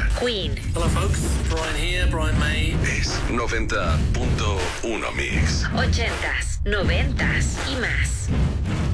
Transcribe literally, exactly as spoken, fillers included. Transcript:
Queen. Hello, folks. Brian here, Brian May. Es noventa punto uno Mix. Ochentas, noventas y más.